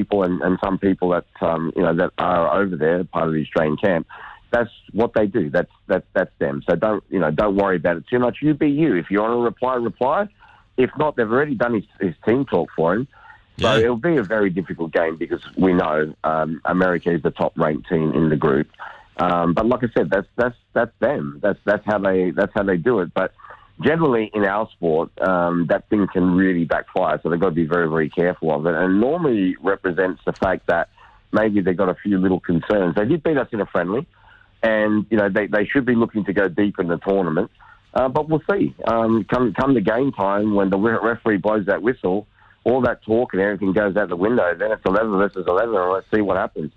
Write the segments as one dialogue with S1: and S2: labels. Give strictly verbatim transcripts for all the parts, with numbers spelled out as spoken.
S1: people and, and some people that um, you know that are over there, part of the Australian camp, that's what they do. That's that's that's them. So don't you know don't worry about it too much. You be you. If you want to reply, reply. If not, they've already done his, his team talk for him. So yeah. It'll be a very difficult game because we know um, America is the top-ranked team in the group. Um, but like I said, that's that's that's them. That's that's how they that's how they do it. But generally in our sport, um, that thing can really backfire. So they've got to be very very careful of it. And normally represents the fact that maybe they've got a few little concerns. They did beat us in a friendly, and you know they, they should be looking to go deep in the tournament. Uh, but we'll see. Um, come come the game time when the referee blows that whistle, all that talk and everything goes out the window. Then it's eleven versus eleven, and let's see what happens.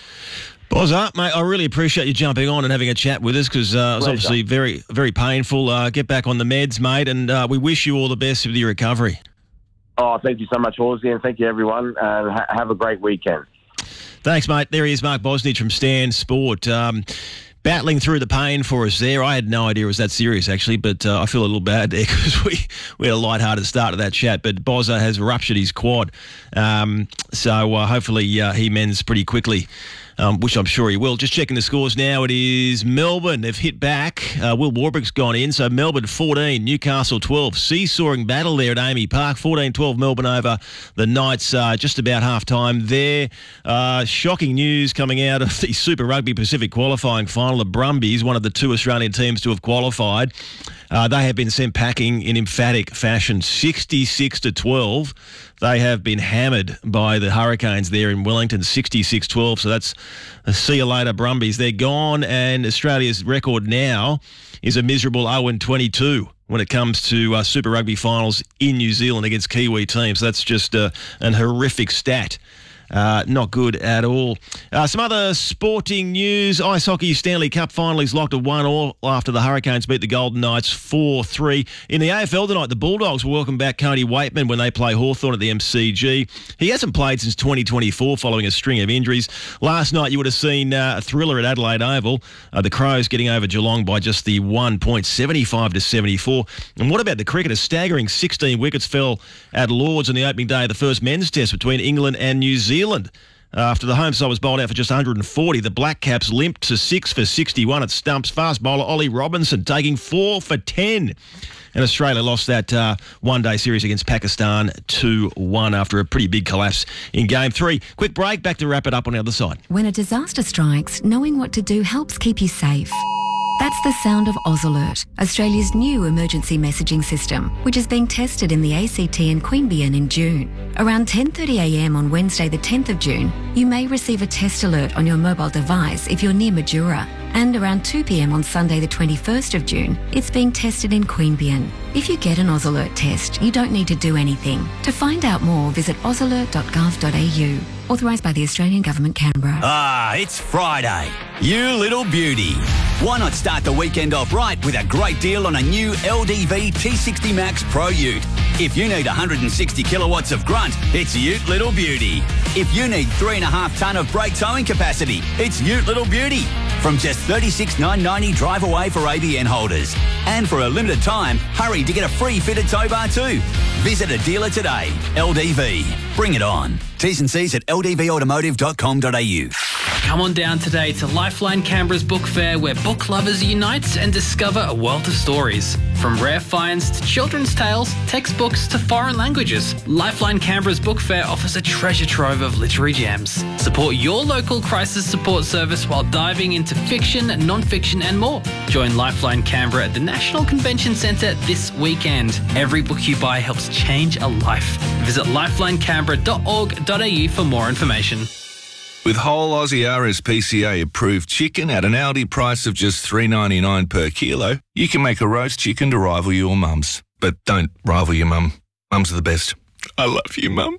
S2: Bozza, mate, I really appreciate you jumping on and having a chat with us because uh, it was obviously very, very painful. Uh, get back on the meds, mate, and uh, we wish you all the best with your recovery.
S1: Oh, thank you so much, Horsey, and thank you, everyone, and ha- have a great weekend.
S2: Thanks, mate. There he is, Mark Bosnich from Stan Sport. Um, battling through the pain for us there. I had no idea it was that serious, actually, but uh, I feel a little bad there because we, we had a light-hearted start to that chat. But Bozza has ruptured his quad, um, so uh, hopefully uh, he mends pretty quickly. Um, which I'm sure he will. Just checking the scores now. It is Melbourne. They've hit back. Uh, Will Warbrick's gone in. So Melbourne fourteen, Newcastle twelve. Seesawing battle there at Amy Park. fourteen twelve Melbourne over the Knights uh, just about half-time there. Uh, shocking news coming out of the Super Rugby Pacific qualifying final. The Brumbies, one of the two Australian teams to have qualified. Uh, they have been sent packing in emphatic fashion. sixty-six to twelve. They have been hammered by the Hurricanes there in Wellington, sixty-six twelve. So that's a see you later, Brumbies. They're gone, and Australia's record now is a miserable oh and twenty-two when it comes to uh, Super Rugby finals in New Zealand against Kiwi teams. That's just uh, an horrific stat. Uh, not good at all. Uh, some other sporting news. Ice hockey Stanley Cup final is locked at one all after the Hurricanes beat the Golden Knights four three. In the A F L tonight, the Bulldogs will welcome back Cody Waitman when they play Hawthorn at the M C G. He hasn't played since twenty twenty-four following a string of injuries. Last night you would have seen uh, a thriller at Adelaide Oval. Uh, the Crows getting over Geelong by just the one point, seventy-five to seventy-four. And what about the cricket? A staggering sixteen wickets fell at Lords on the opening day of the first men's test between England and New Zealand. After the home side was bowled out for just one hundred forty, the Black Caps limped to six for sixty-one at stumps. Fast bowler Ollie Robinson taking four for ten. And Australia lost that uh, one-day series against Pakistan two one after a pretty big collapse in Game three. Quick break, back to wrap it up on the other side.
S3: When a disaster strikes, knowing what to do helps keep you safe. That's the sound of AusAlert, Australia's new emergency messaging system, which is being tested in the A C T and Queanbeyan in June. Around ten thirty a m on Wednesday the tenth of June, you may receive a test alert on your mobile device if you're near Majura. And around two p m on Sunday the twenty-first of June, it's being tested in Queanbeyan. If you get an AusAlert test, you don't need to do anything. To find out more, visit ausalert dot gov dot a u. Authorised by the Australian Government, Canberra.
S4: Ah, it's Friday. You little beauty. Why not start the weekend off right with a great deal on a new L D V T sixty Max Pro Ute? If you need one hundred sixty kilowatts of grunt, it's Ute Little Beauty. If you need three and a half tonne of brake towing capacity, it's Ute Little Beauty. From just thirty-six thousand nine hundred ninety dollars drive away for A B N holders. And for a limited time, hurry to get a free fitted tow bar too. Visit a dealer today. L D V. Bring it on. T's and C's at l d v automotive dot com dot a u.
S5: Come on down today to Lifeline Canberra's book fair, where book lovers unite and discover a world of stories. From rare finds to children's tales, textbooks to foreign languages, Lifeline Canberra's book fair offers a treasure trove of literary gems. Support your local crisis support service while diving into fiction, non-fiction and more. Join Lifeline Canberra at the National Convention Centre this weekend. Every book you buy helps change a life. Visit lifeline canberra dot org dot a u for more information.
S6: With whole Aussie R S P C A approved chicken at an Aldi price of just three dollars ninety-nine per kilo, you can make a roast chicken to rival your mum's. But don't rival your mum. Mums are the best. I love you, Mum.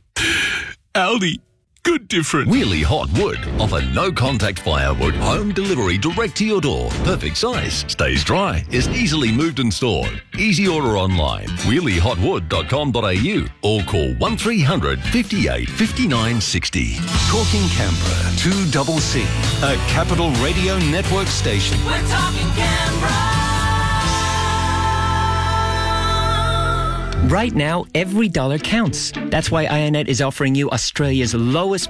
S6: Aldi. Good difference.
S7: Wheelie Hot Wood offer no-contact firewood, home delivery direct to your door. Perfect size, stays dry, is easily moved and stored. Easy order online, wheelie hot wood dot com dot a u or call one three hundred, fifty-eight, fifty-nine, sixty. Talking Canberra, two C C, a Capital Radio Network station.
S8: We're talking Canberra.
S9: Right now, every dollar counts. That's why I O N E T is offering you Australia's lowest